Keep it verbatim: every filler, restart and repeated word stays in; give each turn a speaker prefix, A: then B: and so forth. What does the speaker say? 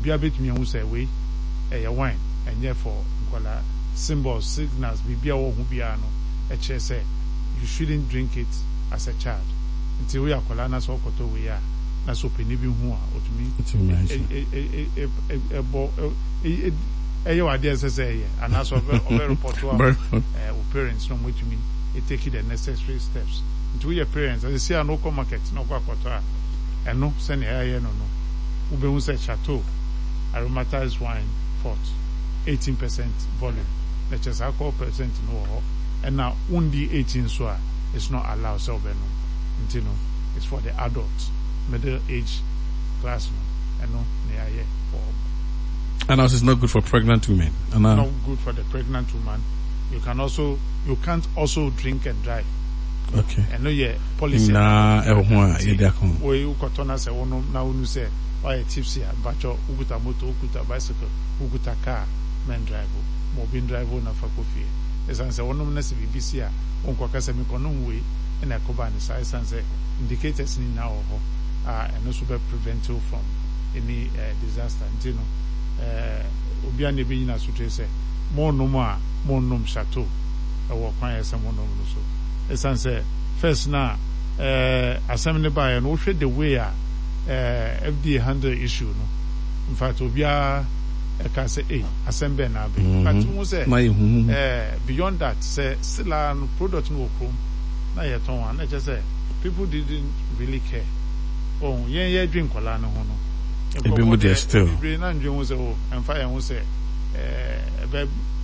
A: obi abetumi hu say we eh wine enye for nkola symbols signals bibia wo hu bia no e kire say you shouldn't drink it as a child until we akola na so okoto we ya na so peni bi hu a otumi e e e e bo e e you ade say and as of report to our parents no which mean it take the necessary steps into your parents as see no come market no kwa kwata and no send here no no we be say chateau aromatized wine fort eighteen percent volume let's just alcohol percent no and now only eighteen so it's not allowed so no until no it's for the adult middle age class no and no near for
B: and also it's not good for pregnant women and
A: not good for the pregnant woman. You can also you can't also drink and drive.
B: Okay.
A: And no yeah policy
B: na ehwa ye dia kon
A: we you kotona say wono na wonu say why tipsy bacho uguta moto uguta bicycle uguta car men drive mo bin drive na fa kofi esan say wono na se bbc a onko kasa mi kono we na koba ni sai san say indicators ni na ho ah and also be prevent you from any uh, disaster you know eh obi an be nyina so tre say mo no mo a mo nom chateau e wo kwan ya say mo nom no so esan say first na eh assembly by no hwe the way a eh F D A handle issue no in fact obi a e ka say eh assembly na be but mo say eh beyond that say still an product no krom na ye ton one na just say people didn't really care oh yen ye drink kola no ho no
B: e be mo dey still
A: be na ndwe ho say oh en fa ye ho say eh